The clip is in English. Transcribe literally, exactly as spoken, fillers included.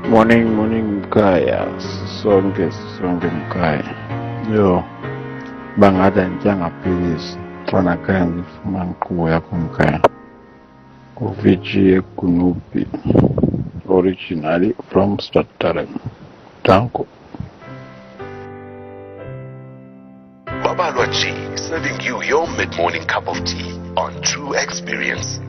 Morning, morning, Mkaya. Sonke, sonke, Mkaya. Yo, bangada njangaphilisi. Fana kaya ngifumana kubo yakho Mkaya. Uvichie Kunupi. Originally from Stadtaren. Danko. Babalwa G, serving you your mid-morning cup of tea on True Experience.